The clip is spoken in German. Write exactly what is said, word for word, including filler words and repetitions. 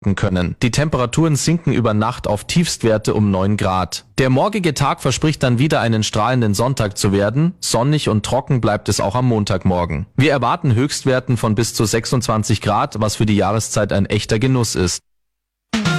können. Die Temperaturen sinken über Nacht auf Tiefstwerte um neun Grad. Der morgige Tag verspricht dann wieder einen strahlenden Sonntag zu werden. Sonnig und trocken bleibt es auch am Montagmorgen. Wir erwarten Höchstwerten von bis zu sechsundzwanzig Grad, was für die Jahreszeit ein echter Genuss ist.